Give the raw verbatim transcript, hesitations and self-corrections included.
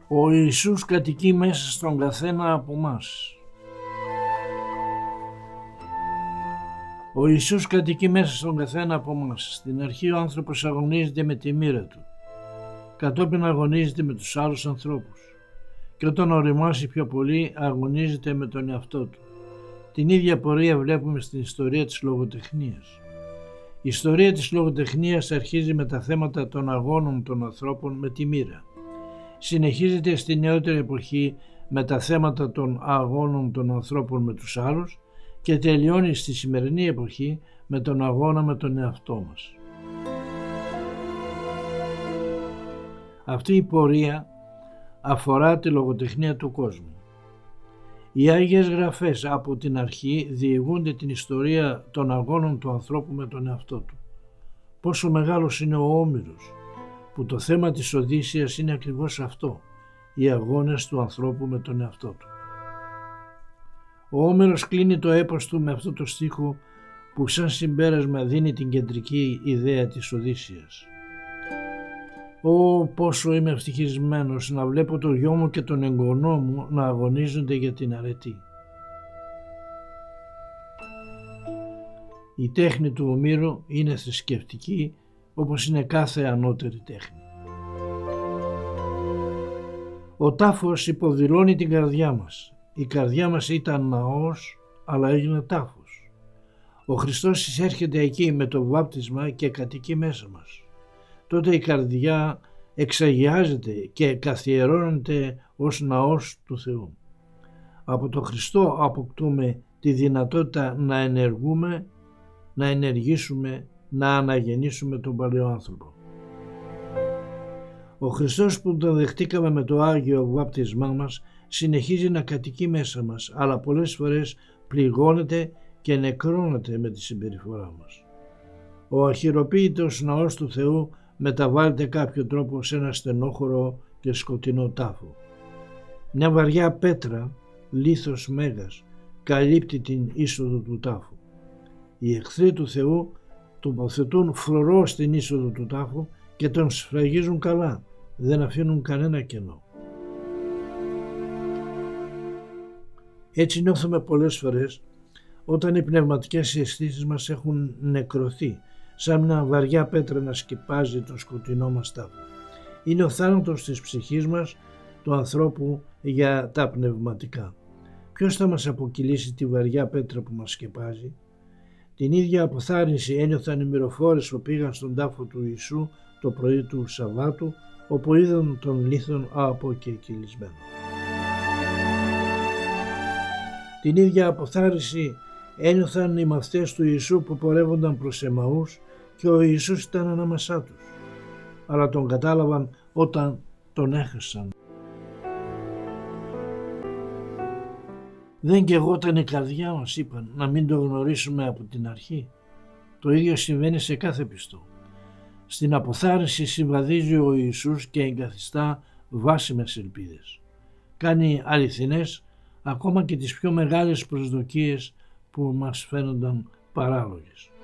Ο Ιησούς κατοικεί μέσα στον καθένα από μας. Ο Ιησούς κατοικεί μέσα στον καθένα από μας. Στην αρχή ο άνθρωπος αγωνίζεται με τη μοίρα του. Κατόπιν αγωνίζεται με τους άλλους ανθρώπους. Και όταν οριμάσει πιο πολύ αγωνίζεται με τον εαυτό του. Την ίδια πορεία βλέπουμε στην ιστορία της λογοτεχνίας. Η ιστορία της λογοτεχνίας αρχίζει με τα θέματα των αγώνων των ανθρώπων με τη μοίρα. Συνεχίζεται στη νεότερη εποχή με τα θέματα των αγώνων των ανθρώπων με τους άλλους και τελειώνει στη σημερινή εποχή με τον αγώνα με τον εαυτό μας. Αυτή η πορεία αφορά τη λογοτεχνία του κόσμου. Οι Άγιες Γραφές από την αρχή διηγούνται την ιστορία των αγώνων του ανθρώπου με τον εαυτό του. Πόσο μεγάλος είναι ο Όμηρος, που το θέμα της Οδύσσειας είναι ακριβώς αυτό, οι αγώνες του ανθρώπου με τον εαυτό του. Ο Όμηρος κλείνει το έπος του με αυτό το στίχο που σαν συμπέρασμα δίνει την κεντρική ιδέα της Οδύσσειας. «Ω, πόσο είμαι ευτυχισμένος να βλέπω το γιο μου και τον εγγονό μου να αγωνίζονται για την αρετή». Η τέχνη του Ομήρου είναι θρησκευτική, όπως είναι κάθε ανώτερη τέχνη. Ο τάφος υποδηλώνει την καρδιά μας. Η καρδιά μας ήταν ναός, αλλά έγινε τάφος. Ο Χριστός εισέρχεται εκεί με το βάπτισμα και κατοικεί μέσα μας. Τότε η καρδιά εξαγιάζεται και καθιερώνεται ως ναός του Θεού. Από το Χριστό αποκτούμε τη δυνατότητα να ενεργούμε, να ενεργήσουμε, να αναγεννήσουμε τον παλαιό άνθρωπο. Ο Χριστός που τον δεχτήκαμε με το Άγιο βάπτισμά μας συνεχίζει να κατοικεί μέσα μας, αλλά πολλές φορές πληγώνεται και νεκρώνεται με τη συμπεριφορά μας. Ο αχυροποίητος ναός του Θεού μεταβάλλεται κάποιο τρόπο σε ένα στενόχωρο και σκοτεινό τάφο. Μια βαριά πέτρα, λίθος μέγας, καλύπτει την είσοδο του τάφου. Οι εχθροί του Θεού τοποθετούν φρουρό στην είσοδο του τάφου και τον σφραγίζουν καλά, δεν αφήνουν κανένα κενό. Έτσι νιώθουμε πολλές φορές όταν οι πνευματικές αισθήσεις μας έχουν νεκρωθεί, σαν μια βαριά πέτρα να σκεπάζει το σκοτεινό μας τάφο. Είναι ο θάνατος της ψυχής μας, του ανθρώπου, για τα πνευματικά. Ποιος θα μας αποκυλήσει τη βαριά πέτρα που μας σκεπάζει? Την ίδια αποθάρρυνση ένιωθαν οι μυροφόρες που πήγαν στον τάφο του Ιησού το πρωί του Σαββάτου, όπου είδαν τον λίθον αποκεκυλισμένο. Την ίδια αποθάρρυνση ένιωθαν οι μαθητές του Ιησού που πορεύονταν προς Εμαούς και ο Ιησούς ήταν ανάμεσά τους, αλλά τον κατάλαβαν όταν τον έχασαν. Δεν καιγόταν η καρδιά μας, είπαν, να μην το γνωρίσουμε από την αρχή? Το ίδιο συμβαίνει σε κάθε πιστό. Στην αποθάρρυνση συμβαδίζει ο Ιησούς και εγκαθιστά βάσιμες ελπίδες. Κάνει αληθινές ακόμα και τις πιο μεγάλες προσδοκίες που μας φαίνονταν παράλογες.